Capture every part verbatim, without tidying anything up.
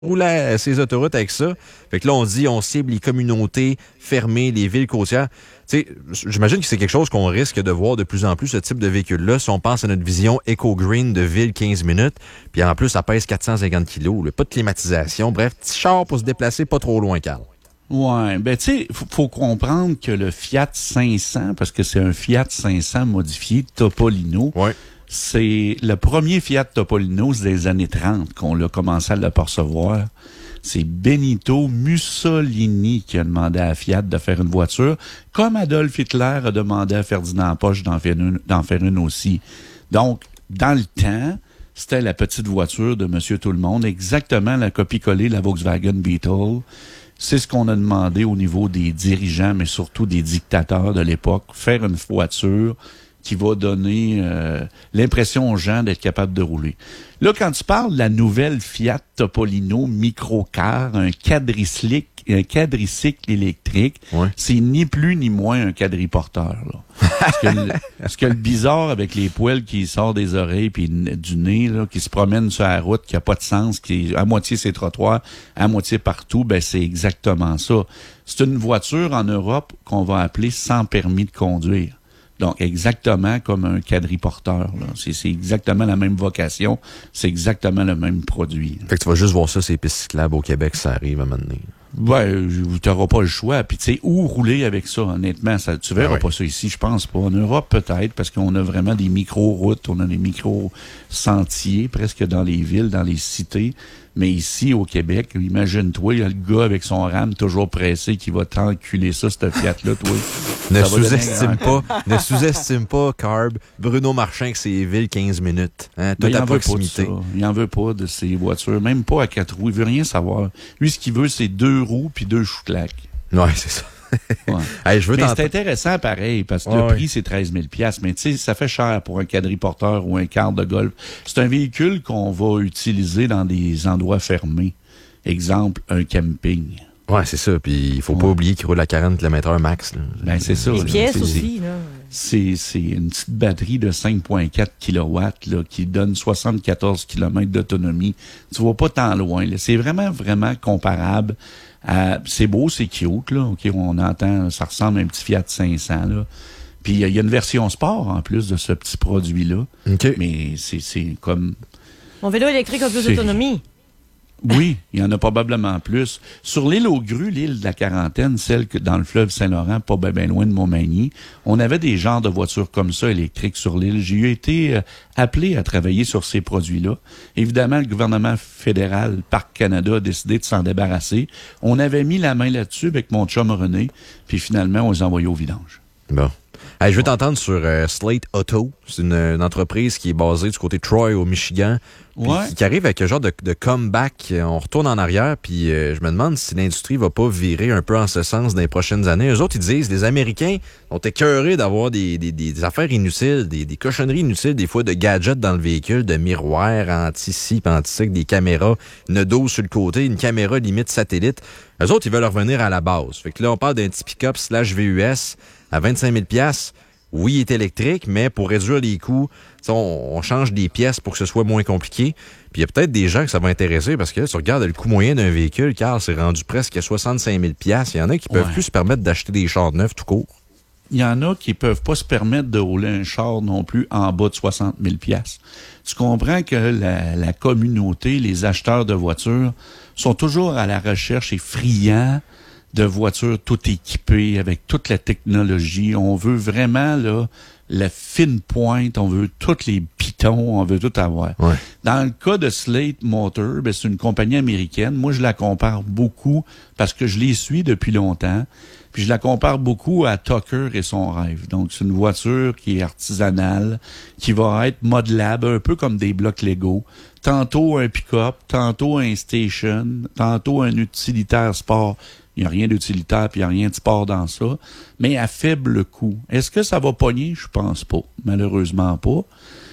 rouler ces autoroutes avec ça. Fait que là, on dit, on cible les communautés fermées, les villes côtières. Tu sais, j'imagine que c'est quelque chose qu'on risque de voir de plus en plus, ce type de véhicule-là, si on pense à notre vision éco-green de ville quinze minutes. Puis en plus, ça pèse quatre cent cinquante kilos. Là, pas de climatisation. Bref, petit char pour se déplacer pas trop loin, Carl. Ouais, ben tu sais, faut, faut comprendre que le Fiat cinq cents, parce que c'est un Fiat cinq cents modifié Topolino, ouais. C'est le premier Fiat Topolino, c'est des années trente qu'on l'a commencé à le percevoir. C'est Benito Mussolini qui a demandé à Fiat de faire une voiture, comme Adolf Hitler a demandé à Ferdinand Porsche d'en faire une, d'en faire une aussi. Donc, dans le temps, c'était la petite voiture de Monsieur Tout-le-Monde, exactement la copie-collée de la Volkswagen Beetle. C'est ce qu'on a demandé au niveau des dirigeants, mais surtout des dictateurs de l'époque, faire une voiture qui va donner euh, l'impression aux gens d'être capable de rouler. Là, quand tu parles de la nouvelle Fiat Topolino Microcar, un quadricycle, un quadricycle électrique, ouais. C'est ni plus ni moins un quadriporteur. Là. Parce, que le, parce que le bizarre avec les poils qui sortent des oreilles puis du nez, là, qui se promènent sur la route, qui a pas de sens, qui à moitié c'est trottoir, à moitié partout, ben c'est exactement ça. C'est une voiture en Europe qu'on va appeler sans permis de conduire. Donc, exactement comme un quadriporteur. Là. C'est, c'est exactement la même vocation. C'est exactement le même produit. Fait que tu vas juste voir ça, ces pistes cyclables au Québec, ça arrive à un moment donné. Ben, tu n'auras pas le choix. Puis, tu sais, où rouler avec ça, honnêtement? Ça, tu verras ah oui. pas ça ici, je pense pas. En Europe, peut-être, parce qu'on a vraiment des micro-routes, on a des micro-sentiers, presque dans les villes, dans les cités. Mais ici, au Québec, imagine-toi, il y a le gars avec son rame toujours pressé qui va t'enculer ça, cette Fiat-là, toi. ne sous-estime pas, ne sous-estime pas, Carb, Bruno Marchand avec ses villes quinze minutes. Hein, toute à proximité. Il en veut pas de ces voitures, même pas à quatre roues. Il veut rien savoir. Lui, ce qu'il veut, c'est deux roues puis deux chou-claques. Ouais, c'est ça. Ouais. Hey, je veux mais c'est intéressant pareil, parce que ouais, le prix, c'est treize mille dollars. Mais tu sais, ça fait cher pour un quadriporteur ou un quart de golf. C'est un véhicule qu'on va utiliser dans des endroits fermés. Exemple, un camping. Ouais, c'est ça. Puis il faut ouais. pas oublier qu'il roule à quarante kilomètres heure max. Là. Ben, c'est ça. Les là. pièces c'est, aussi, là. C'est, c'est une petite batterie de cinq virgule quatre kilowatts là, qui donne soixante-quatorze kilomètres d'autonomie. Tu vas pas tant loin. Là. C'est vraiment, vraiment comparable. Euh, c'est beau, c'est cute, là. OK, on entend, ça ressemble à un petit Fiat cinq cents, là. Puis il y, y a une version sport, en plus, de ce petit produit-là. Okay. Mais c'est, c'est comme... Mon vélo électrique a plus c'est... d'autonomie. Oui, il y en a probablement plus. Sur l'île aux Grues, l'île de la Quarantaine, celle que dans le fleuve Saint-Laurent, pas bien ben loin de Montmagny, on avait des genres de voitures comme ça électriques sur l'île. J'ai eu été euh, appelé à travailler sur ces produits-là. Évidemment, le gouvernement fédéral, Parc Canada, a décidé de s'en débarrasser. On avait mis la main là-dessus avec mon chum René, puis finalement, on les a envoyés au vidange. Bon. Hey, je veux t'entendre sur euh, Slate Auto. C'est une, une entreprise qui est basée du côté de Troy, au Michigan. Ouais. Qui, qui arrive avec un genre de, de comeback. On retourne en arrière, puis euh, je me demande si l'industrie va pas virer un peu en ce sens dans les prochaines années. Eux autres, ils disent, les Américains ont écœurés d'avoir des, des, des affaires inutiles, des, des cochonneries inutiles, des fois de gadgets dans le véhicule, de miroirs anti-ci, anti-ci, avec des caméras, une dose sur le côté, une caméra limite satellite. Eux autres, ils veulent revenir à la base. Fait que là, on parle d'un petit pick-up slash V U S à vingt-cinq mille dollars. Oui, il est électrique, mais pour réduire les coûts, on, on change des pièces pour que ce soit moins compliqué. Puis il y a peut-être des gens que ça va intéresser parce que là, tu regardes le coût moyen d'un véhicule, car c'est rendu presque à soixante-cinq mille dollars. Il y en a qui peuvent ouais. plus se permettre d'acheter des chars neufs tout court. Il y en a qui peuvent pas se permettre de rouler un char non plus en bas de soixante mille dollars. Tu comprends que la, la communauté, les acheteurs de voitures, sont toujours à la recherche et friands de voitures tout équipées avec toute la technologie. On veut vraiment là la fine pointe, on veut tous les pitons, on veut tout avoir. Ouais. Dans le cas de Slate Motor, ben, c'est une compagnie américaine. Moi, je la compare beaucoup parce que je les suis depuis longtemps. Puis je la compare beaucoup à Tucker et son rêve. Donc, c'est une voiture qui est artisanale, qui va être modelable, un peu comme des blocs Lego. Tantôt un pick-up, tantôt un station, tantôt un utilitaire sport. Il n'y a rien d'utilitaire puis il n'y a rien de sport dans ça, mais à faible coût. Est-ce que ça va pogner? Je pense pas. Malheureusement pas.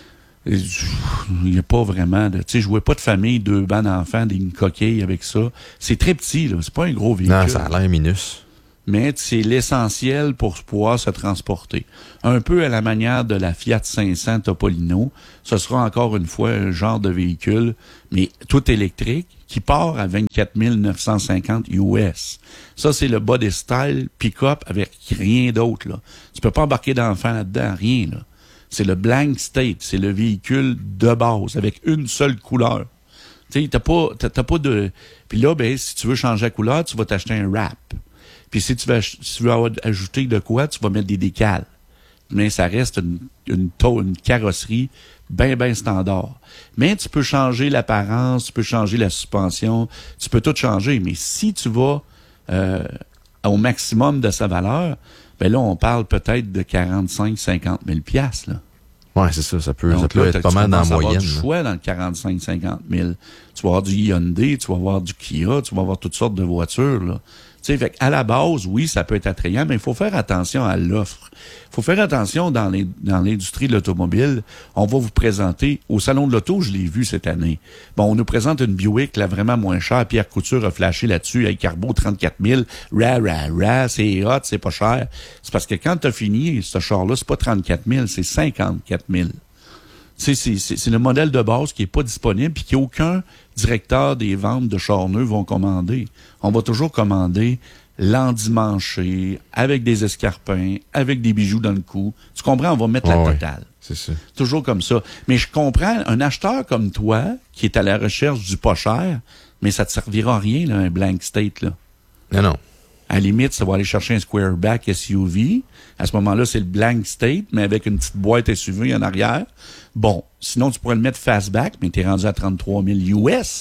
Il n'y a pas vraiment de... Tu sais, je vois pas de famille, deux bancs d'enfants, une coquille avec ça. C'est très petit, là. C'est pas un gros véhicule. Non, ça a l'air minus. mais c'est l'essentiel pour pouvoir se transporter. Un peu à la manière de la Fiat cinq cents Topolino, ce sera encore une fois un genre de véhicule, mais tout électrique, qui part à vingt-quatre mille neuf cent cinquante U S. Ça, c'est le body style pick-up avec rien d'autre, là. Tu peux pas embarquer d'enfant là-dedans, rien, là. C'est le blank state, c'est le véhicule de base, avec une seule couleur. Tu sais, t'as pas, t'as, t'as pas de... Puis là, ben, si tu veux changer la couleur, tu vas t'acheter un wrap. Puis si tu veux, si tu veux avoir, ajouter de quoi, tu vas mettre des décals. Mais ça reste une, une, une, une carrosserie bien, bien standard. Mais tu peux changer l'apparence, tu peux changer la suspension, tu peux tout changer. Mais si tu vas euh, au maximum de sa valeur, ben là, on parle peut-être de quarante-cinq à cinquante mille piastres, là. Ouais, c'est ça. Ça peut, Donc ça peut là, être pas mal dans la moyenne. Tu vas avoir du choix dans le quarante-cinq à cinquante mille. Tu vas avoir du Hyundai, tu vas avoir du Kia, tu vas avoir toutes sortes de voitures, là. Tu sais, fait à la base, oui, ça peut être attrayant, mais il faut faire attention à l'offre. Il faut faire attention dans les, dans l'industrie de l'automobile. On va vous présenter, au Salon de l'Auto, je l'ai vu cette année. Bon, on nous présente une Buick, là, vraiment moins chère. Pierre Couture a flashé là-dessus, avec Carbo, trente-quatre mille. Ra, ra, ra, c'est hot, c'est pas cher. C'est parce que quand t'as fini, ce char-là, c'est pas trente-quatre mille, c'est cinquante-quatre mille. C'est, c'est, c'est, c'est le modèle de base qui est pas disponible puis qu'aucun directeur des ventes de chars neufs vont commander. On va toujours commander l'endimanché, avec des escarpins, avec des bijoux dans le cou. Tu comprends? On va mettre oh la oui, totale. C'est ça. Toujours comme ça. Mais je comprends, un acheteur comme toi, qui est à la recherche du pas cher, mais ça te servira à rien, là, un blank state, là. Non, non. À la limite, ça va aller chercher un Squareback S U V. À ce moment-là, c'est le blank state, mais avec une petite boîte S U V en arrière. Bon, sinon, tu pourrais le mettre fastback, mais t'es rendu à trente-trois mille U S.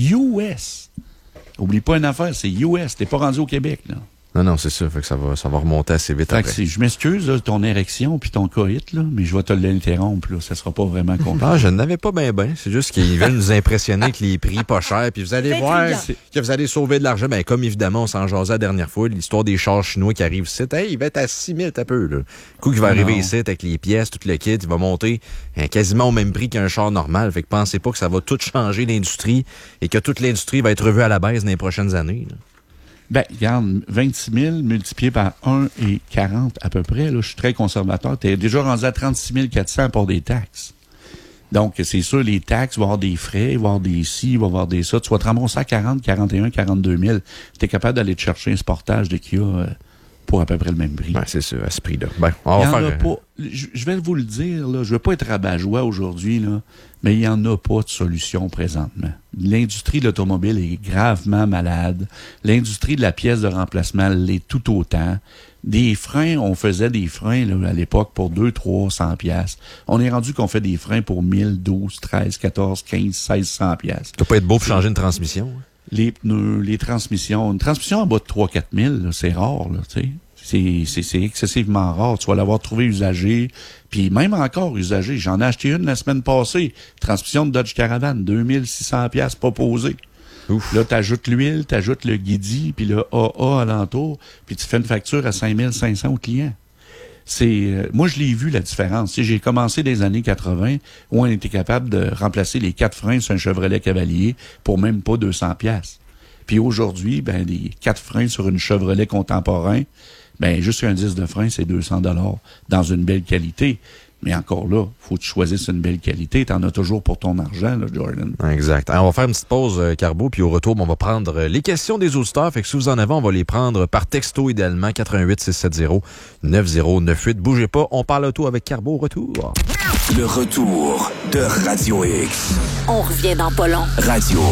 U S. Oublie pas une affaire, c'est U S. T'es pas rendu au Québec, là. Non, non, c'est ça. Fait que ça va, ça va remonter assez vite après. C'est, je m'excuse, là, ton érection puis ton coït, là, mais je vais te l'interrompre, là. Ça sera pas vraiment content. Ah, je n'avais pas bien, bien. C'est juste qu'ils veulent nous impressionner avec les prix pas chers. Puis vous allez voir que vous allez sauver de l'argent. Ben, comme évidemment, on s'en jasait la dernière fois, l'histoire des chars chinois qui arrivent ici. Hey, il va être à six mille, t'as peu, là. Le coup, qui va arriver ici avec les pièces, tout le kit, il va monter hein, quasiment au même prix qu'un char normal. Fait que pensez pas que ça va tout changer l'industrie et que toute l'industrie va être revue à la baisse dans les prochaines années, là. Ben, regarde, vingt-six mille multiplié par un et quarante à peu près, là, je suis très conservateur. T'es déjà rendu à trente-six mille quatre cents pour des taxes. Donc, c'est sûr, les taxes, il va y avoir des frais, il va y avoir des ci, il va y avoir des ça. Tu vas te ramasser à quarante, quarante et un, quarante-deux mille. T'es capable d'aller te chercher un sportage de Kia euh, pour à peu près le même prix. Ben, c'est ça, à ce prix-là. Ben, on va faire... Pas, je, je vais vous le dire, là, je veux pas être rabat-joie aujourd'hui, là, mais il n'y en a pas de solution présentement. L'industrie de l'automobile est gravement malade. L'industrie de la pièce de remplacement l'est tout autant. Des freins, on faisait des freins là, à l'époque pour deux, trois cents piastres. On est rendu qu'on fait des freins pour mille, douze, treize, quatorze, quinze, seize cents piastres. Ça doit pas être beau pour changer une transmission. Hein? Les pneus, les transmissions. Une transmission en bas de trois à quatre mille, là, c'est rare, là, tu sais. C'est, c'est, c'est excessivement rare. Tu vas l'avoir trouvé usagé. Puis même encore usagé. J'en ai acheté une la semaine passée. Transmission de Dodge Caravan, deux mille six cents piastres proposé. Ouf. Là, t'ajoutes l'huile, t'ajoutes le guidi, puis le A A alentour, puis tu fais une facture à cinq mille cinq cents au client. C'est, euh, moi, je l'ai vu, la différence. Tu sais, j'ai commencé des années quatre-vingts, où on était capable de remplacer les quatre freins sur un Chevrolet Cavalier pour même pas deux cents piastres. Puis aujourd'hui, ben, les quatre freins sur une Chevrolet contemporain, ben, juste un disque de frein, c'est deux cents dollars dans une belle qualité. Mais encore là, faut que tu choisisses une belle qualité. T'en as toujours pour ton argent, là, Jordan. Exact. Alors, on va faire une petite pause, euh, Carbo, puis au retour, on va prendre euh, les questions des auditeurs. Fait que si vous en avez, on va les prendre par texto, idéalement, quatre un huit, six sept zéro, neuf zéro neuf huit. Bougez pas, on parle auto avec Carbo au retour. Le retour de Radio X. On revient dans pas long. Radio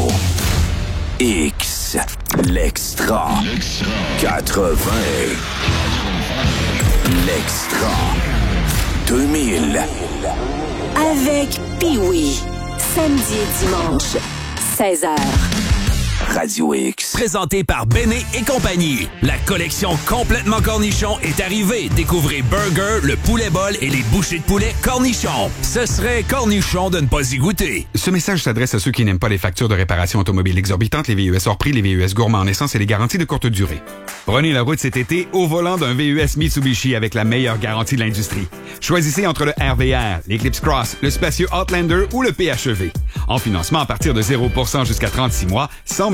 X. L'extra. L'extra. quatre-vingts. L'extra. deux mille. Avec Pee-Wee. Samedi et dimanche, seize heures. Radio X. Présenté par Béné et compagnie. La collection complètement cornichon est arrivée. Découvrez Burger, le poulet bol et les bouchées de poulet cornichon. Ce serait cornichon de ne pas y goûter. Ce message s'adresse à ceux qui n'aiment pas les factures de réparation automobile exorbitantes, les V U S hors prix, les V U S gourmands en essence et les garanties de courte durée. Prenez la route cet été au volant d'un V U S Mitsubishi avec la meilleure garantie de l'industrie. Choisissez entre le R V R, l'Eclipse Cross, le spacieux Outlander ou le P H E V. En financement à partir de zéro pour cent jusqu'à trente-six mois, cent mille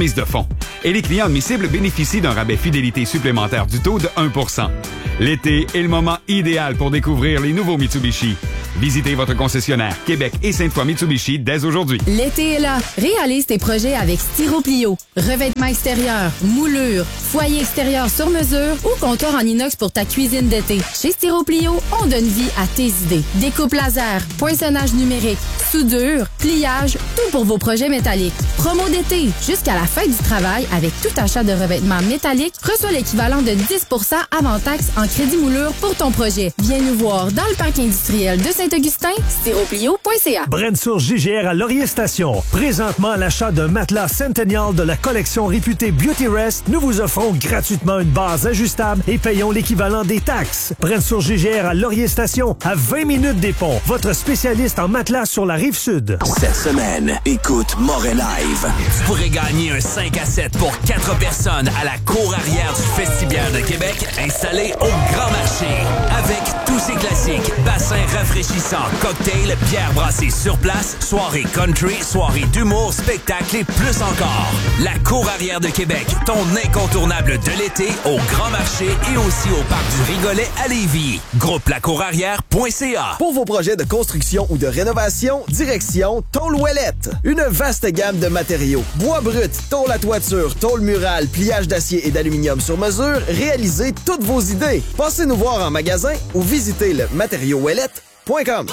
remise de fonds. Et les clients admissibles bénéficient d'un rabais fidélité supplémentaire du taux de un pour cent. L'été est le moment idéal pour découvrir les nouveaux Mitsubishi. Visitez votre concessionnaire Québec et Sainte-Foy Mitsubishi dès aujourd'hui. L'été est là. Réalise tes projets avec Styroplio. Revêtement extérieur, moulure, foyer extérieur sur mesure ou comptoir en inox pour ta cuisine d'été. Chez Styroplio, on donne vie à tes idées. Découpe laser, poinçonnage numérique, soudure, pliage, tout pour vos projets métalliques. Promo d'été, jusqu'à la fin du travail, avec tout achat de revêtements métalliques, reçois l'équivalent de dix pour cent avant taxe en crédit moulure pour ton projet. Viens nous voir dans le parc industriel de Saint-Augustin, styroplio point c a. Brent sur J G R à Laurier Station. Présentement, à l'achat d'un matelas Centennial de la collection réputée Beauty Rest, nous vous offrons gratuitement une base ajustable et payons l'équivalent des taxes. Brent sur J G R à Laurier Station, à vingt minutes des ponts. Votre spécialiste en matelas sur la rive sud. Cette semaine, écoute Moret Live. Vous pourrez gagner un cinq à sept pour quatre personnes à la cour arrière du Festibiaire de Québec, installé au Grand Marché. Avec tous ses classiques, bassins rafraîchissants, cocktails, bières brassées sur place, soirée country, soirée d'humour, spectacle et plus encore. La cour arrière de Québec, ton incontournable de l'été au Grand Marché et aussi au Parc du Rigolet à Lévis. Groupe la cour arrière point c a. Pour vos projets de construction ou de rénovation, direction Tôle Ouellette. Une vaste gamme de matériaux. Bois brut, tôle à toiture, tôle murale, pliage d'acier et d'aluminium sur mesure, réalisez toutes vos idées. Passez nous voir en magasin ou visitez le matériau ouellette point com.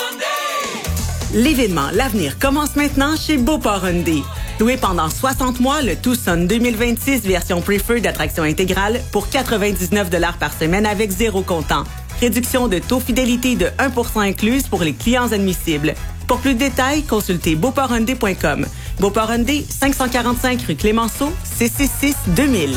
L'événement L'Avenir commence maintenant chez Beauport Hyundai. Loué pendant soixante mois, le Tucson deux mille vingt-six version Preferred d'attraction intégrale pour quatre-vingt-dix-neuf dollars par semaine avec zéro comptant. Réduction de taux fidélité de un pour cent incluse pour les clients admissibles. Pour plus de détails, consultez beauport hyundai point com. Beauport Hyundai, cinq cent quarante-cinq rue Clémenceau, six cent soixante-six deux mille.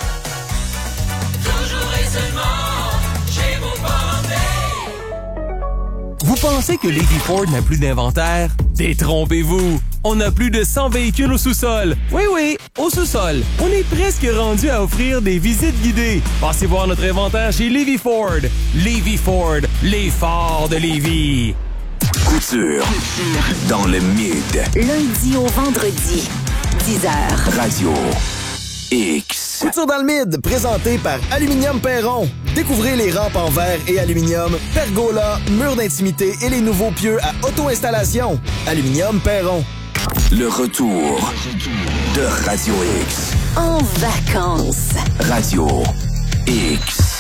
Vous pensez que Lady Ford n'a plus d'inventaire? Détrompez-vous! On a plus de cent véhicules au sous-sol. Oui, oui, au sous-sol. On est presque rendu à offrir des visites guidées. Passez voir notre inventaire chez Levy Ford. Levy Ford, les forts de Lévis. Couture. Dans le mid. Lundi au vendredi, dix heures. Radio X. Couture dans le mid, présenté par Aluminium Perron. Découvrez les rampes en verre et aluminium, pergola, murs d'intimité et les nouveaux pieux à auto-installation. Aluminium Perron. Le retour de Radio X. En vacances. Radio X.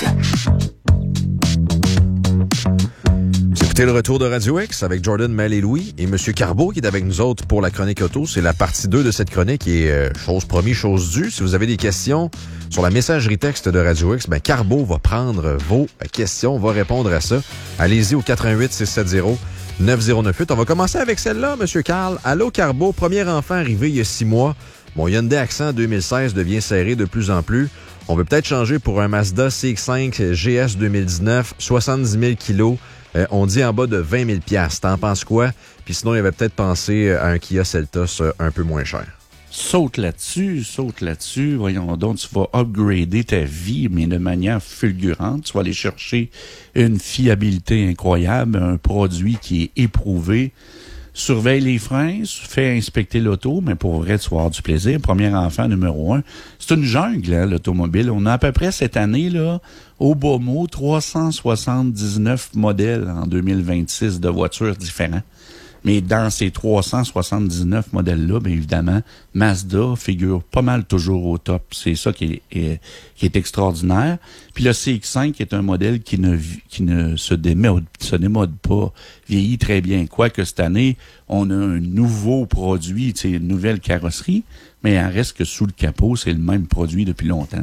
Vous écoutez le retour de Radio X avec Jordan, Mel et Louis et M. Carbeau qui est avec nous autres pour la chronique auto. C'est la partie deux de cette chronique et euh, chose promis, chose due. Si vous avez des questions sur la messagerie texte de Radio X, ben Carbeau va prendre vos questions, va répondre à ça. Allez-y au quatre un huit six sept zéro neuf zéro neuf huit. On va commencer avec celle-là, M. Carl. Allô Carbeau, premier enfant arrivé il y a six mois. Mon Hyundai Accent deux mille seize devient serré de plus en plus. On veut peut-être changer pour un Mazda C X cinq G S deux mille dix-neuf, soixante-dix mille kilos. Euh, on dit en bas de vingt mille dollars. T'en penses quoi? Puis sinon, il avait peut-être pensé à un Kia Seltos un peu moins cher. Saute là-dessus, saute là-dessus. Voyons donc, tu vas upgrader ta vie, mais de manière fulgurante. Tu vas aller chercher une fiabilité incroyable, un produit qui est éprouvé. Surveille les freins, fais inspecter l'auto, mais pour vrai, tu vas avoir du plaisir. Premier enfant, numéro un. C'est une jungle, hein, l'automobile. On a à peu près cette année, là, au beau mot, trois cent soixante-dix-neuf modèles en deux mille vingt-six de voitures différents. Mais dans ces trois cent soixante-dix-neuf modèles-là, bien évidemment, Mazda figure pas mal toujours au top. C'est ça qui est, est, qui est extraordinaire. Puis le C X cinq est un modèle qui ne, qui ne se démode, se démode pas, vieillit très bien. Quoique cette année, on a un nouveau produit, une nouvelle carrosserie, mais il en reste que sous le capot, c'est le même produit depuis longtemps.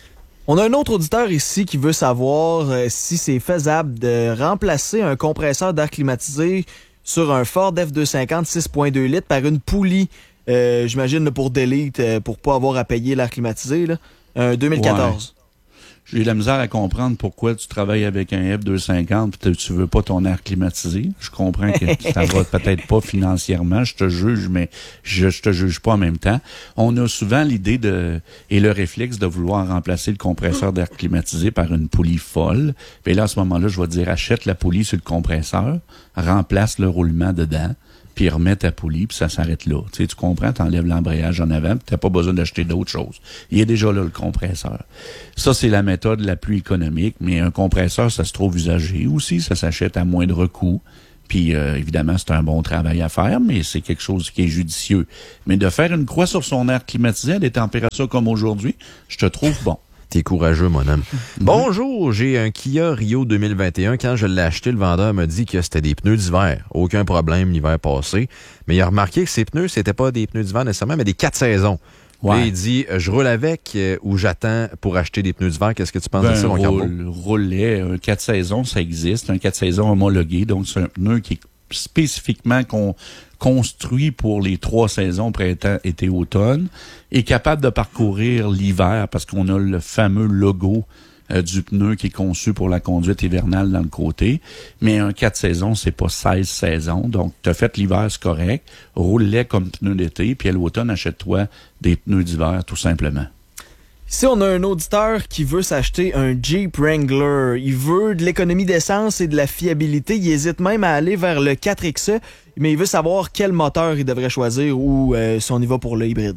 On a un autre auditeur ici qui veut savoir euh, si c'est faisable de remplacer un compresseur d'air climatisé sur un Ford F deux cent cinquante six virgule deux litres par une poulie, euh, j'imagine là, pour Delete, euh, pour pas avoir à payer l'air climatisé, là, un deux mille quatorze. Ouais. J'ai de la misère à comprendre pourquoi tu travailles avec un F deux cent cinquante et tu veux pas ton air climatisé. Je comprends que ça va peut-être pas financièrement, je te juge, mais je, je te juge pas en même temps. On a souvent l'idée de et le réflexe de vouloir remplacer le compresseur d'air climatisé par une poulie folle. Puis là, à ce moment-là, je vais te dire, achète la poulie sur le compresseur, remplace le roulement dedans, puis remets ta poulie, puis ça s'arrête là. Tu sais, tu comprends, t'enlèves l'embrayage en avant, puis t'as pas besoin d'acheter d'autres choses. Il est déjà là, le compresseur. Ça, c'est la méthode la plus économique, mais un compresseur, ça se trouve usagé aussi, ça s'achète à moindre coût. Puis, euh, évidemment, c'est un bon travail à faire, mais c'est quelque chose qui est judicieux. Mais de faire une croix sur son air climatisé à des températures comme aujourd'hui, je te trouve bon. T'es courageux, mon homme. Mm-hmm. Bonjour, j'ai un Kia Rio deux mille vingt et un. Quand je l'ai acheté, le vendeur m'a dit que c'était des pneus d'hiver. Aucun problème l'hiver passé. Mais il a remarqué que ces pneus, c'était pas des pneus d'hiver nécessairement, mais des quatre saisons. Ouais. Là, il dit, je roule avec euh, ou j'attends pour acheter des pneus d'hiver. Qu'est-ce que tu penses ben, de ça, mon Carbo? Roulet, un quatre saisons, ça existe. Un quatre saisons homologué. Donc, c'est un pneu qui est spécifiquement con, construit pour les trois saisons, printemps, été, automne, est capable de parcourir l'hiver parce qu'on a le fameux logo euh, du pneu qui est conçu pour la conduite hivernale dans le côté. Mais un quatre saisons, c'est pas seize saisons. Donc, t'as fait l'hiver, c'est correct. Roule-les comme pneu d'été, puis à l'automne, achète-toi des pneus d'hiver, tout simplement. Ici, on a un auditeur qui veut s'acheter un Jeep Wrangler. Il veut de l'économie d'essence et de la fiabilité. Il hésite même à aller vers le quatre X E, mais il veut savoir quel moteur il devrait choisir ou euh, si on y va pour le hybride.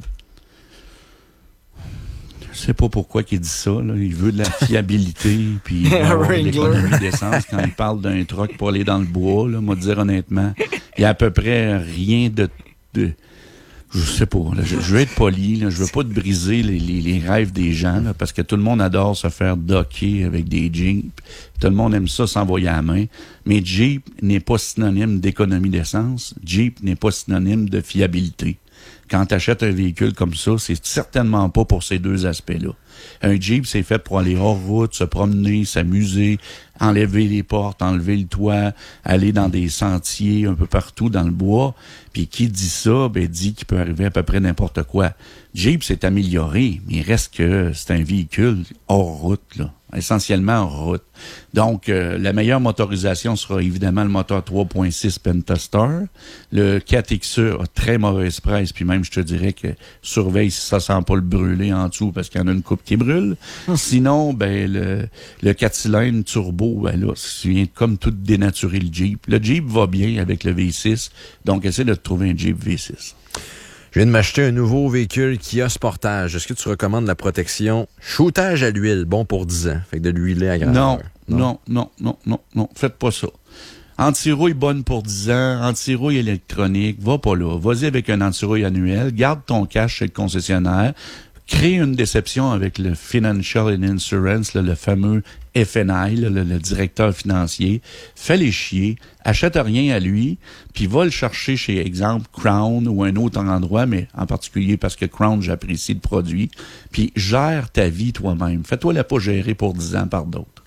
Je sais pas pourquoi il dit ça. Là. Il veut de la fiabilité puis de l'économie d'essence. Quand il parle d'un truck pour aller dans le bois, là, moi, dire honnêtement, il y a à peu près rien de... de Je sais pas. Là, je, je veux être poli. Là, je veux pas te briser les, les, les rêves des gens là, parce que tout le monde adore se faire docker avec des Jeeps. Tout le monde aime ça s'envoyer à la main. Mais Jeep n'est pas synonyme d'économie d'essence. Jeep n'est pas synonyme de fiabilité. Quand tu achètes un véhicule comme ça, c'est certainement pas pour ces deux aspects-là. Un Jeep, c'est fait pour aller hors route, se promener, s'amuser, enlever les portes, enlever le toit, aller dans des sentiers un peu partout dans le bois. Puis qui dit ça, ben dit qu'il peut arriver à peu près n'importe quoi. Jeep s'est amélioré, mais il reste que c'est un véhicule hors route, là. Essentiellement en route. Donc, euh, la meilleure motorisation sera évidemment le moteur trois point six Pentastar. Le quatre X E a très mauvaise presse, puis même, je te dirais que surveille si ça sent pas le brûler en dessous, parce qu'il y en a une coupe qui brûle. Sinon, ben le, le quatre cylindres turbo, ben là, ça vient comme tout dénaturer le Jeep. Le Jeep va bien avec le V six, donc essaie de te trouver un Jeep V six. Je viens de m'acheter un nouveau véhicule Kia Sportage. Est-ce que tu recommandes la protection shootage à l'huile, bon pour dix ans? Fait que de l'huiler à grandeur. Non, non, non, non, non, non. Faites pas ça. Anti-rouille bonne pour dix ans, anti-rouille électronique, va pas là. Vas-y avec un anti-rouille annuel, garde ton cash chez le concessionnaire, crée une déception avec le Financial and Insurance, là, le fameux F N I, là, le, le directeur financier, fais-les chier, achète rien à lui, puis va le chercher chez, exemple, Crown ou un autre endroit, mais en particulier parce que Crown, j'apprécie le produit, puis gère ta vie toi-même. Fais-toi la pas gérer pour dix ans par d'autres.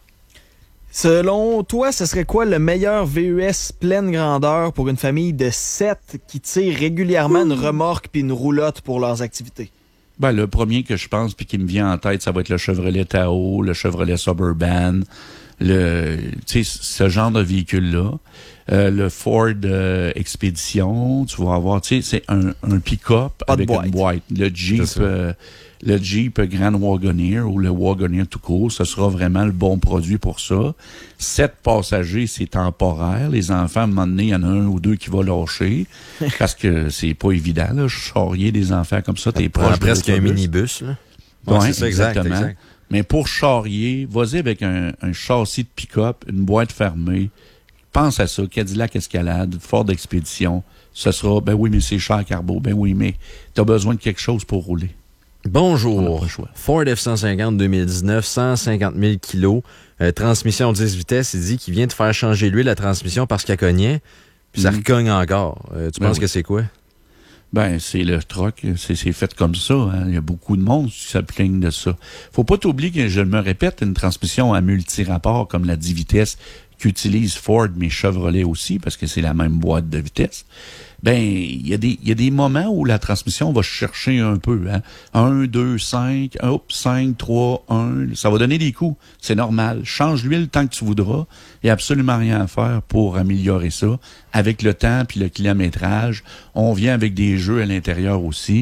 Selon toi, ce serait quoi le meilleur V U S pleine grandeur pour une famille de sept qui tire régulièrement Ouh. une remorque puis une roulotte pour leurs activités? Ben, le premier que je pense puis qui me vient en tête, ça va être le Chevrolet Tahoe, le Chevrolet Suburban, le, tu sais, ce genre de véhicule-là. Euh, le Ford euh, Expedition, tu vas avoir, tu sais, c'est un, un pick-up Hot avec boîte. une boîte. Le Jeep, euh, le Jeep Grand Wagoneer ou le Wagoneer tout court, ce sera vraiment le bon produit pour ça. Sept passagers, c'est temporaire. Les enfants, à un moment donné, il y en a un ou deux qui vont lâcher parce que c'est pas évident, là, charrier des enfants comme ça, t'es proche. Presque un minibus, là. Ouais, ouais, c'est ça, exactement. Exact, exact. Mais pour charrier, vas-y avec un, un châssis de pick-up, une boîte fermée. Pense à ça, Cadillac Escalade, Ford Expedition, ce sera, ben oui, mais c'est cher, Carbo, ben oui, mais t'as besoin de quelque chose pour rouler. Bonjour, Ford F cent cinquante deux mille dix-neuf, cent cinquante mille kilos, euh, transmission dix vitesses, il dit qu'il vient de faire changer l'huile la transmission parce qu'elle cognait, puis ça mmh. recogne encore. Euh, tu ben penses oui. que c'est quoi? Ben, c'est le truck, c'est, c'est fait comme ça. Hein. Il y a beaucoup de monde qui se plaignent de ça. Faut pas t'oublier que, je me répète, une transmission à multi-rapport comme la dix vitesses qu'utilise Ford, mais Chevrolet aussi, parce que c'est la même boîte de vitesse. Ben, il y a des, il y a des moments où la transmission va chercher un peu, hein. un, deux, cinq, hop, cinq, trois, un. Ça va donner des coups. C'est normal. Change l'huile tant que tu voudras. Il n'y a absolument rien à faire pour améliorer ça. Avec le temps puis le kilométrage, on vient avec des jeux à l'intérieur aussi.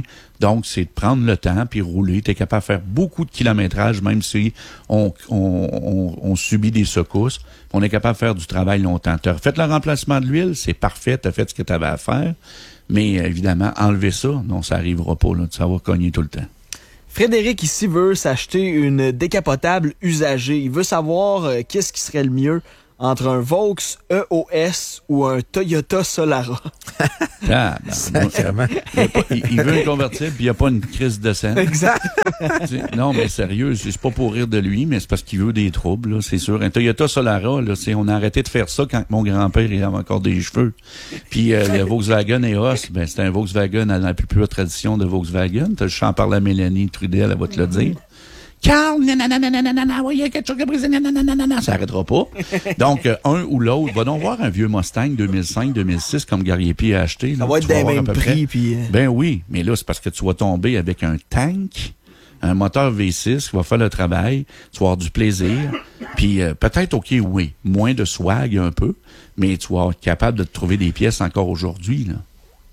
Donc, c'est de prendre le temps puis rouler. Tu es capable de faire beaucoup de kilométrage, même si on, on, on, on subit des secousses. On est capable de faire du travail longtemps. Tu as fait le remplacement de l'huile, c'est parfait, tu as fait ce que tu avais à faire. Mais évidemment, enlever ça, non, ça n'arrivera pas. Là, ça va cogner tout le temps. Frédéric ici veut s'acheter une décapotable usagée. Il veut savoir euh, qu'est-ce qui serait le mieux entre un Vaux E O S ou un Toyota Solara. Ah, ben, moi, il, pas, il, il veut un convertible puis il n'y a pas une crise de sang. Exact. Non, mais sérieux, c'est pas pour rire de lui, mais c'est parce qu'il veut des troubles, là, c'est sûr. Un Toyota Solara, là, c'est, on a arrêté de faire ça quand mon grand-père il avait encore des cheveux. Puis euh, le Volkswagen E O S, ben, c'est un Volkswagen à la plus pure tradition de Volkswagen. Je chante par la Mélanie Trudel, elle va te le dire. Carl, nanana, oui, il y a quelque chose qui a brisé, nanana, ça n'arrêtera pas. Donc, euh, un ou l'autre, va donc voir un vieux Mustang deux mille cinq deux mille six comme Garrier-P a acheté. Là, ça va être des mêmes prix. Puis... Ben oui, mais là, c'est parce que tu vas tomber avec un tank, un moteur V six qui va faire le travail, tu vas avoir du plaisir, puis euh, peut-être, OK, oui, moins de swag un peu, mais tu vas être capable de te trouver des pièces encore aujourd'hui, là.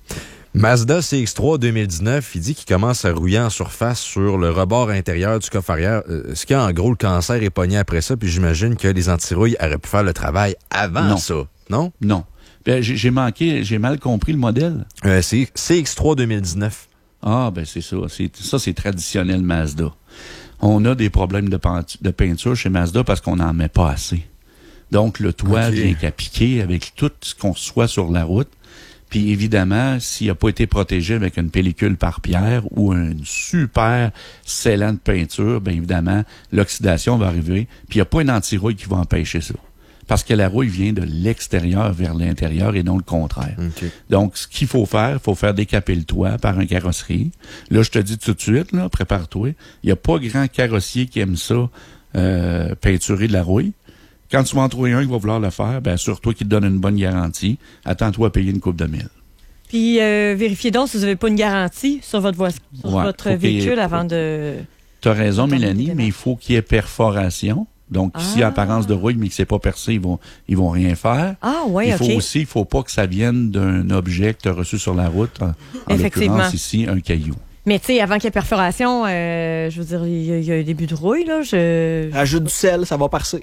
Mazda C X trois deux mille dix-neuf, il dit qu'il commence à rouiller en surface sur le rebord intérieur du coffre arrière. Euh, ce qui en gros, le cancer est pogné après ça, puis j'imagine que les antirouilles auraient pu faire le travail avant non. ça, non? Non. Ben, j'ai, j'ai manqué, j'ai mal compris le modèle. Euh, c'est C X trois deux mille dix-neuf. Ah, ben c'est ça. C'est, ça, c'est traditionnel Mazda. On a des problèmes de, peinture, de peinture chez Mazda parce qu'on n'en met pas assez. Donc, le toit okay. vient qu'à piquer avec tout ce qu'on reçoit sur la route. Puis évidemment, s'il n'a pas été protégé avec une pellicule par pierre ou une super scellant de peinture, bien évidemment, l'oxydation va arriver. Puis il n'y a pas une anti-rouille qui va empêcher ça. Parce que la rouille vient de l'extérieur vers l'intérieur et non le contraire. Okay. Donc, ce qu'il faut faire, il faut faire décaper le toit par un carrosserie. Là, je te dis tout de suite, là, prépare-toi. Il n'y a pas grand carrossier qui aime ça, euh, peinturer de la rouille. Quand tu vas en trouver un qui va vouloir le faire, bien, assure-toi qu'il te donne une bonne garantie. Attends-toi à payer une coupe de mille. Puis, euh, vérifiez donc si vous n'avez pas une garantie sur votre, vo- sur ouais, votre véhicule avant de... Tu as raison, Mélanie, mais il faut qu'il y ait perforation. Donc, ah. s'il y a apparence de rouille, mais que c'est pas percé, ils vont, ils vont rien faire. Ah, oui, il faut okay. aussi, il faut pas que ça vienne d'un objet que tu as reçu sur la route. En, en l'occurrence, ici, un caillou. Mais tu sais, avant qu'il y ait perforation, euh, je veux dire, il y, y a un début de rouille, là. Je... Ajoute du sel, ça va passer.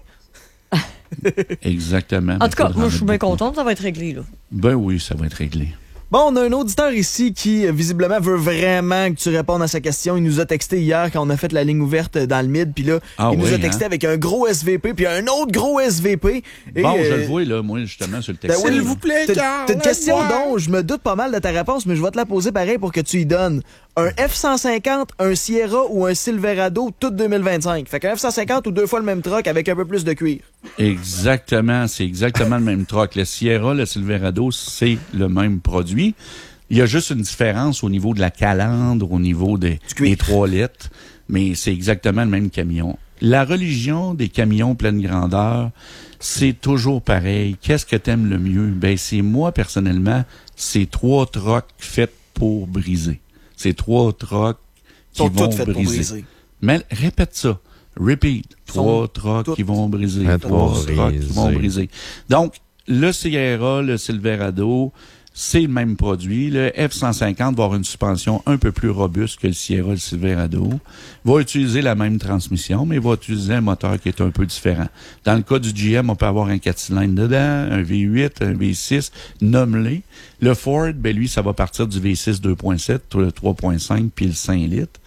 Exactement. En tout cas, moi, je suis bien contente, ça va être réglé, là. Ben oui, ça va être réglé. Bon, on a un auditeur ici qui, visiblement, veut vraiment que tu répondes à sa question. Il nous a texté hier quand on a fait la ligne ouverte dans le mid, puis là, ah il oui, nous a texté hein? avec un gros S V P, puis un autre gros S V P. Et bon, euh, je le vois, là, moi, justement, sur le texte. Ben oui, s'il vous plaît, T'as, t'as une question dont je me doute pas mal de ta réponse, mais je vais te la poser pareil pour que tu y donnes. Un F cent cinquante, un Sierra ou un Silverado, tout deux mille vingt-cinq. Fait qu'un F cent cinquante ou deux fois le même truck avec un peu plus de cuir. Exactement, c'est exactement le même truck. Le Sierra, le Silverado, c'est le même produit. Il y a juste une différence au niveau de la calandre, au niveau des, des trois litres, mais c'est exactement le même camion. La religion des camions pleine grandeur, c'est toujours pareil. Qu'est-ce que t'aimes le mieux? Ben, c'est moi, personnellement, c'est trois trucks faits pour briser. C'est trois trucks qui sont vont briser. Pour briser. Mais répète ça. Repeat. Trois trucks qui vont briser. Trois trucks qui vont briser. Donc, le Sierra, le Silverado, c'est le même produit. Le F cent cinquante va avoir une suspension un peu plus robuste que le Sierra et le Silverado. Va utiliser la même transmission, mais va utiliser un moteur qui est un peu différent. Dans le cas du G M, on peut avoir un quatre cylindres dedans, un V huit, un V six, nomme-les. Le Ford, ben lui, ça va partir du V six deux point sept, le trois point cinq puis le cinq litres.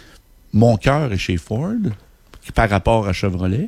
Mon cœur est chez Ford par rapport à Chevrolet,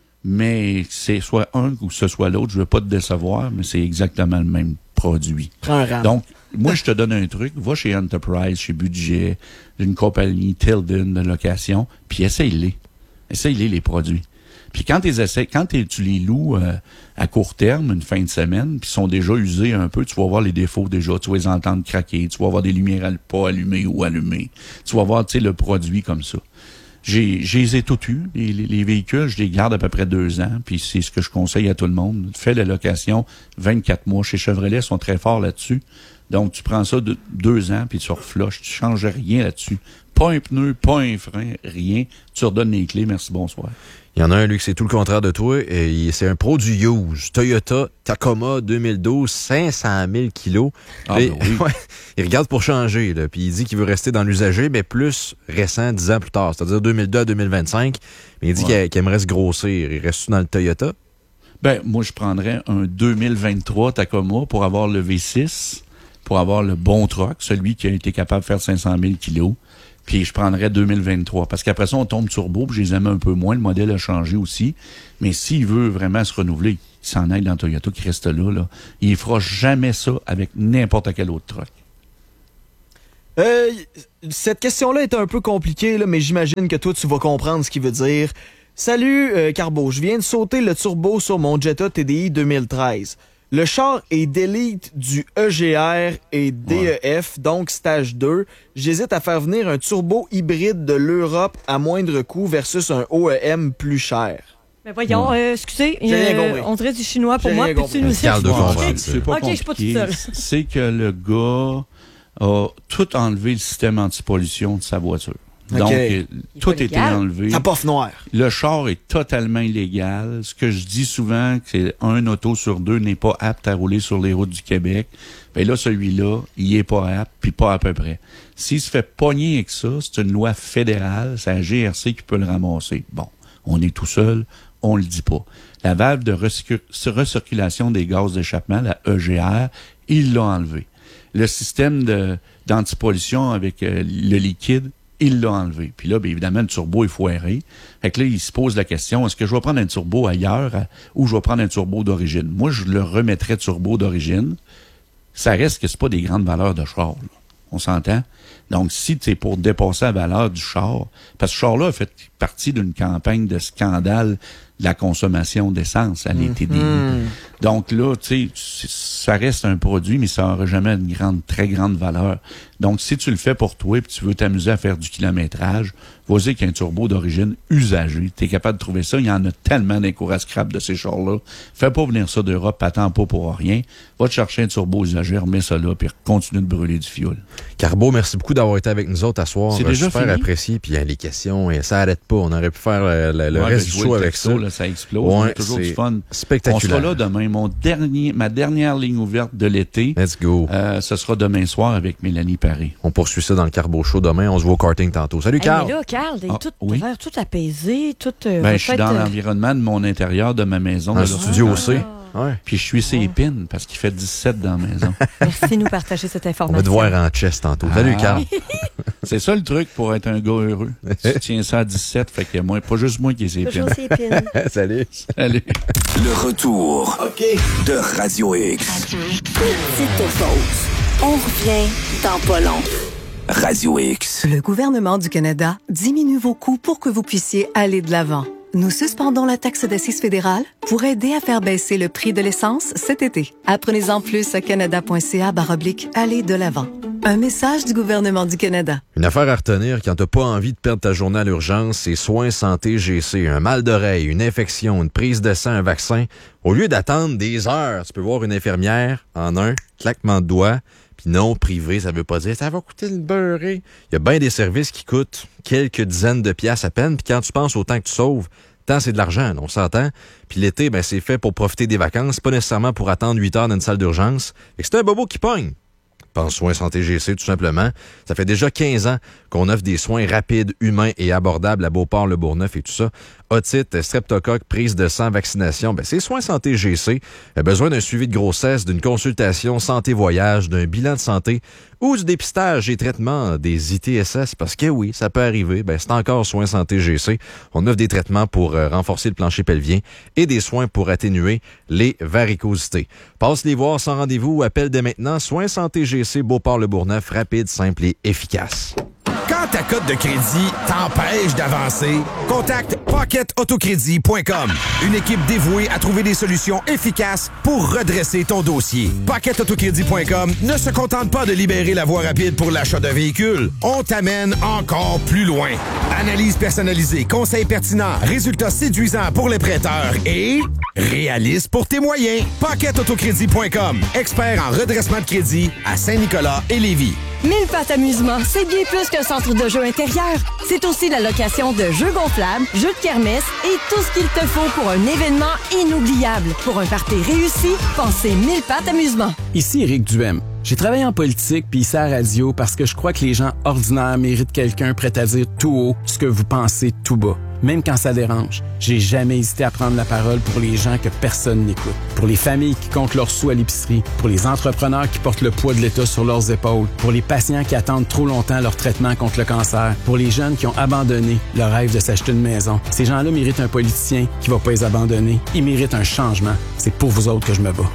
mais c'est soit un ou ce soit l'autre, je veux pas te décevoir, mais c'est exactement le même produit. Donc, moi, je te donne un truc. Va chez Enterprise, chez Budget, une compagnie Tilden de location, puis essaye-les. Essaye-les, les produits. Puis quand, essaies, quand tu les loues euh, à court terme, une fin de semaine, puis sont déjà usés un peu, tu vas voir les défauts déjà. Tu vas les entendre craquer. Tu vas voir des lumières pas allumées ou allumées. Tu vas voir, tu sais, le produit comme ça. J'ai, j'ai les ai tout eu, les, les, les véhicules, je les garde à peu près deux ans, puis c'est ce que je conseille à tout le monde. Fais la location vingt-quatre mois. Chez Chevrolet, ils sont très forts là-dessus. Donc, tu prends ça de deux ans, puis tu reflushes, tu changes rien là-dessus. Pas un pneu, pas un frein, rien. Tu redonnes les clés, merci, bonsoir. Il y en a un, lui, qui c'est tout le contraire de toi. Et il- c'est un pro du used. Toyota Tacoma deux mille douze, cinq cent mille kilos. Ah, Et- ben oui. ouais, il regarde pour changer. Là, puis il dit qu'il veut rester dans l'usager, mais plus récent, dix ans plus tard. C'est-à-dire deux mille deux à deux mille vingt-cinq. Mais il dit Ouais. qu'il, qu'il aimerait se grossir. Il reste dans le Toyota? Ben, moi, je prendrais un deux mille vingt-trois Tacoma pour avoir le V six, pour avoir le bon truck, celui qui a été capable de faire cinq cent mille kilos. Puis je prendrais deux mille vingt-trois. Parce qu'après ça, on tombe turbo, puis je les aime un peu moins. Le modèle a changé aussi. Mais s'il veut vraiment se renouveler, il s'en aille dans Toyota, qui reste là, là. Il fera jamais ça avec n'importe quel autre truck. Euh, cette question-là est un peu compliquée, là, mais j'imagine que toi, tu vas comprendre ce qu'il veut dire. Salut, euh, Carbo. Je viens de sauter le turbo sur mon Jetta T D I deux mille treize. Le char est d'élite du E G R et D E F, donc stage deux. J'hésite à faire venir un turbo hybride de l'Europe à moindre coût versus un O E M plus cher. Mais voyons, Ouais. euh, excusez, J'ai rien euh, compris. on dirait du chinois pour J'ai moi. rien Peux-tu compris. nous Carl de expliquer? comprendre. C'est pas Ok, je suis pas compliqué. toute seule. C'est que le gars a tout enlevé le système antipollution de sa voiture. Ok. Donc, euh, tout a été légal. enlevé. Ça pof noir. Le char est totalement illégal. Ce que je dis souvent, c'est un auto sur deux n'est pas apte à rouler sur les routes du Québec. Ben là, celui-là, il est pas apte, puis pas à peu près. S'il se fait pogner avec ça, c'est une loi fédérale, c'est la G R C qui peut le ramasser. Bon, on est tout seul, on le dit pas. La valve de recir- recirculation des gaz d'échappement, la E G R, il l'a enlevé. Le système de, d'antipollution avec euh, le liquide, il l'a enlevé. Puis là, bien évidemment, le turbo est foiré. Fait que là, il se pose la question, est-ce que je vais prendre un turbo ailleurs à- ou je vais prendre un turbo d'origine? Moi, je le remettrais turbo d'origine. Ça reste que c'est pas des grandes valeurs de char, là. On s'entend? Donc, si tu es pour dépasser la valeur du char, parce que ce char-là a fait partie d'une campagne de scandale de la consommation d'essence à l'été des Donc là, tu sais, ça reste un produit, mais ça n'aura jamais une grande, très grande valeur. Donc, si tu le fais pour toi et tu veux t'amuser à faire du kilométrage, vas-y qu'un turbo d'origine usagée. Tu es capable de trouver ça. Il y en a tellement des cours à scrap de ces chars-là. Fais pas venir ça d'Europe, attends pas pour rien. Va te chercher un turbo usagé, remets ça là, puis continue de brûler du fioul. Carbo, merci beaucoup d'avoir été avec nous autres à soir. C'est Euh, déjà super fini? apprécié. Puis euh, les questions, euh, ça arrête pas. On aurait pu faire euh, le, le Ouais, reste ben, du jouer show le avec texto, ça. là, ça explose. Ouais, On a toujours c'est du fun. spectaculaire. On sera là demain. Mon dernier, ma dernière ligne ouverte de l'été. Let's go. Euh, ce sera demain soir avec Mélanie Paré. On poursuit ça dans le Carbo Show demain. On se voit au karting tantôt. Salut, Hey, Carl. mais là, Carl, t'es Ah, tout, oui. t'as l'air tout apaisé, tout. euh, Ben, va je suis être, dans euh, l'environnement de mon intérieur, de ma maison. Un de studio l'office. aussi. Ouais. Puis je suis ses épines parce qu'il fait dix-sept dans la maison. Merci de nous partager cette On information. va te voir en chest tantôt. Salut, Ah. Carl. C'est ça le truc pour être un gars heureux. Tu tiens ça à dix-sept, fait que moi, pas juste moi qui ai ses épines. Toujours ses épines. Salut. Allez. Le retour de Radio X. Petite pause. On revient dans pas long. Radio X. Le gouvernement du Canada diminue vos coûts pour que vous puissiez aller de l'avant. Nous suspendons la taxe d'assises fédérale pour aider à faire baisser le prix de l'essence cet été. Apprenez-en plus à canada.ca baroblique aller de l'avant. Un message du gouvernement du Canada. Une affaire à retenir quand t'as pas envie de perdre ta journée à l'urgence, c'est Soins Santé G C. Un mal d'oreille, une infection, une prise de sang, un vaccin. Au lieu d'attendre des heures, tu peux voir une infirmière en un claquement de doigts. Puis non, privé, ça veut pas dire ça va coûter le beurré. Il y a bien des services qui coûtent quelques dizaines de piastres à peine. Puis quand tu penses au temps que tu sauves, tant c'est de l'argent, on s'entend. Puis l'été, ben c'est fait pour profiter des vacances, pas nécessairement pour attendre huit heures dans une salle d'urgence. Et c'est un bobo qui pogne. Pense Soins Santé G C, tout simplement. Ça fait déjà quinze ans qu'on offre des soins rapides, humains et abordables à Beauport, le Bourgneuf et tout ça. Otite, streptocoque, prise de sang, vaccination, ben c'est Soins Santé G C. Euh, besoin d'un suivi de grossesse, d'une consultation santé-voyage, d'un bilan de santé ou du dépistage et traitement des I T S S, parce que oui, ça peut arriver, ben c'est encore Soins Santé G C. On offre des traitements pour euh, renforcer le plancher pelvien et des soins pour atténuer les varicosités. Passe les voir sans rendez-vous ou appelle dès maintenant Soins Santé G C, Beauport-le-Bourgneuf, rapide, simple et efficace. Quand ta cote de crédit t'empêche d'avancer, contacte pocket autocrédit point com. Une équipe dévouée à trouver des solutions efficaces pour redresser ton dossier. pocket autocrédit point com ne se contente pas de libérer la voie rapide pour l'achat d'un véhicule. On t'amène encore plus loin. Analyse personnalisée, conseils pertinents, résultats séduisants pour les prêteurs et Réaliste pour tes moyens. Pocket Autocrédit point com. Expert en redressement de crédit à Saint-Nicolas et Lévis. Mille Pattes Amusement, c'est bien plus qu'un centre de jeux intérieur. C'est aussi la location de jeux gonflables, jeux de kermesse et tout ce qu'il te faut pour un événement inoubliable. Pour un party réussi, pensez Mille Pattes Amusement. Ici Éric Duhem. J'ai travaillé en politique puis ici à la radio parce que je crois que les gens ordinaires méritent quelqu'un prêt à dire tout haut ce que vous pensez tout bas. Même quand ça dérange, j'ai jamais hésité à prendre la parole pour les gens que personne n'écoute. Pour les familles qui comptent leurs sous à l'épicerie, pour les entrepreneurs qui portent le poids de l'État sur leurs épaules, pour les patients qui attendent trop longtemps leur traitement contre le cancer, pour les jeunes qui ont abandonné leur rêve de s'acheter une maison. Ces gens-là méritent un politicien qui va pas les abandonner. Ils méritent un changement. C'est pour vous autres que je me bats.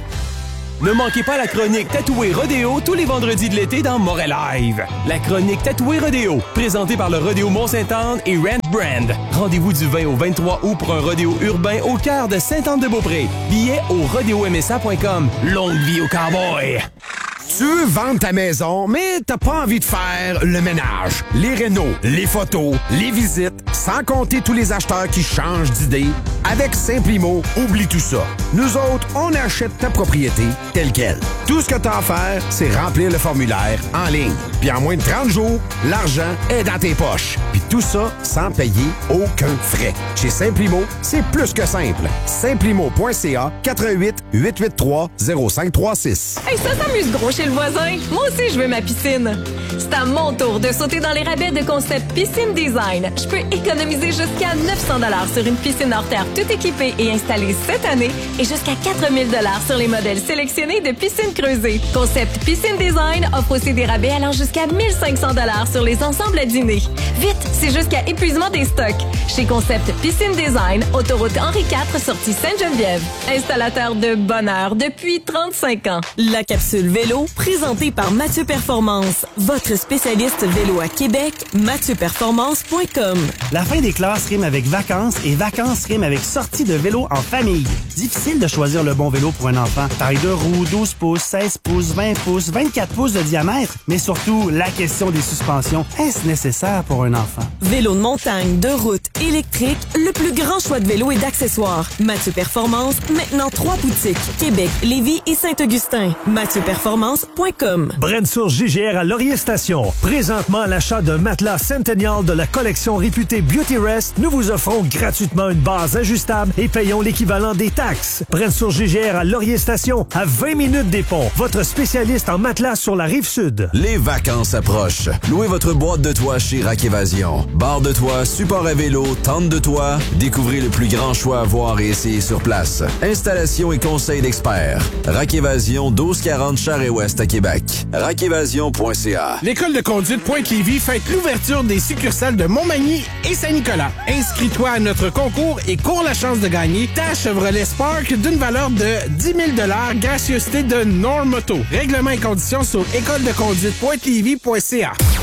Ne manquez pas la chronique Tatoué Rodéo tous les vendredis de l'été dans Montréal Live. La chronique Tatoué Rodéo, présentée par le Rodéo Mont-Sainte-Anne et Ranch Brand. Rendez-vous du vingt au vingt-trois août pour un rodéo urbain au cœur de Sainte-Anne-de-Beaupré. Billets au rodéo m s a point com. Longue vie au cowboy! Tu veux vendre ta maison, mais t'as pas envie de faire le ménage, les rénaux, les photos, les visites, sans compter tous les acheteurs qui changent d'idée. Avec Simplimo, oublie tout ça. Nous autres, on achète ta propriété telle quelle. Tout ce que t'as à faire, c'est remplir le formulaire en ligne. Puis en moins de trente jours, l'argent est dans tes poches. Puis tout ça sans payer aucun frais. Chez Simplimo, c'est plus que simple. Simplimo point c a quatre un huit, huit huit trois, zéro cinq trois six. Hey, ça s'amuse gros chez le voisin. Moi aussi, je veux ma piscine. C'est à mon tour de sauter dans les rabais de Concept Piscine Design. Je peux économiser jusqu'à neuf cents dollars sur une piscine hors terre tout équipée et installée cette année et jusqu'à quatre mille dollars sur les modèles sélectionnés de piscines creusées. Concept Piscine Design offre aussi des rabais allant jusqu'à mille cinq cents dollars sur les ensembles à dîner. Vite, c'est jusqu'à épuisement des stocks. Chez Concept Piscine Design, autoroute Henri quatre, sortie Sainte-Geneviève. Installateur de bonheur depuis trente-cinq ans. La capsule vélo, présentée par Mathieu Performance, votre spécialiste vélo à Québec, mathieu performance point com. La fin des classes rime avec vacances et vacances rime avec sortie de vélo en famille. Difficile de choisir le bon vélo pour un enfant. Taille de roue, douze pouces, seize pouces, vingt pouces, vingt-quatre pouces de diamètre. Mais surtout, la question des suspensions. Est-ce nécessaire pour un enfant? Vélo de montagne, de route, électrique, le plus grand choix de vélos et d'accessoires. Mathieu Performance, maintenant trois boutiques. Québec, Lévis et Saint-Augustin. mathieu performance point com. Brensource J G R à Laurier Station. Présentement, à l'achat d'un matelas Centennial de la collection réputée Beauty Rest, nous vous offrons gratuitement une base ajustable et payons l'équivalent des taxes. Brensource J G R à Laurier Station, à vingt minutes des ponts. Votre spécialiste en matelas sur la rive sud. Les vacances approchent. Louez votre boîte de toit chez Rack Évasion. Barre de toit, support à vélo, tente de toit. Découvrez le plus grand choix à voir et essayer sur place. Installation et conseils d'experts. Rack Évasion, douze quarante Charest-Ouest à Québec. rack évasion point c a. L'école de conduite Pointe-Lévis fête l'ouverture des succursales de Montmagny et Saint-Nicolas. Inscris-toi à notre concours et cours la chance de gagner ta Chevrolet Spark d'une valeur de dix mille dollars, gracieuseté de Normoto. Règlements et conditions sur école de conduite pointe lévis point c a.